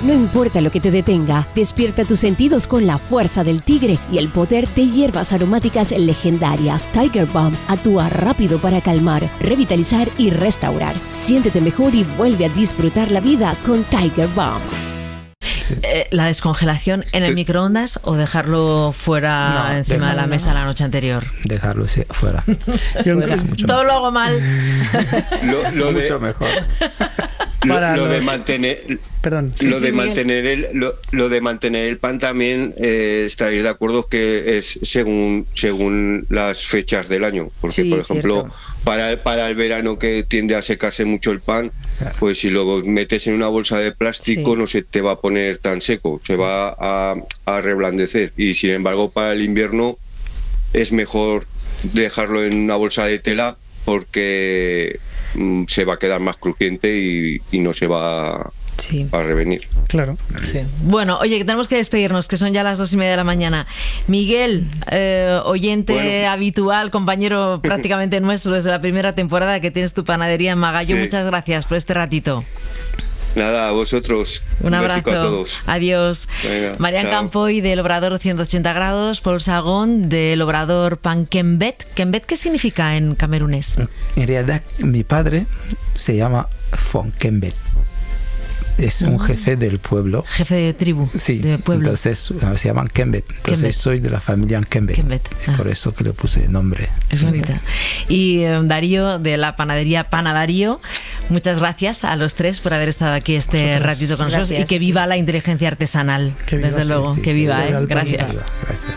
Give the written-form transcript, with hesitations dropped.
No importa lo que te detenga, despierta tus sentidos con la fuerza del tigre y el poder de hierbas aromáticas legendarias. Tiger Balm actúa rápido para calmar, revitalizar y restaurar. Siéntete mejor y vuelve a disfrutar la vida con Tiger Balm. ¿La descongelación en el microondas o dejarlo fuera encima de la mesa la noche anterior? Dejarlo fuera. Fuera. Todo lo hago mal. Lo de, mucho mejor. Lo de mantener, perdón, lo de mantener el pan también estaréis de acuerdo que es según las fechas del año, porque por ejemplo para el verano, que tiende a secarse mucho el pan, pues si lo metes en una bolsa de plástico no se te va a poner tan seco, se va a reblandecer, y sin embargo para el invierno es mejor dejarlo en una bolsa de tela, porque se va a quedar más crujiente y no se va a revenir. Claro. Sí. Bueno, oye, que tenemos que despedirnos, que son ya las 2:30 de la mañana. Miguel, oyente habitual, compañero prácticamente nuestro desde la primera temporada que tienes tu panadería en Magallo, muchas gracias por este ratito. Nada, a vosotros. Un abrazo a todos. Adiós. Venga, Marian Campoy del Obrador 180 grados, Paul Sagón del Obrador Pan Kembet. ¿Kembet qué significa en camerunés? En realidad mi padre se llama Fon Kembet. Es un jefe del pueblo. Jefe de tribu. Sí, de pueblo. Entonces se llaman Kembet. Entonces Kembet. soy de la familia Kembet. Por eso que le puse el nombre. Es bonita. Y Darío de la panadería Panadarío, muchas gracias a los tres por haber estado aquí ratito con nosotros, y que viva la inteligencia artesanal. Desde luego, que viva, gracias. Gracias.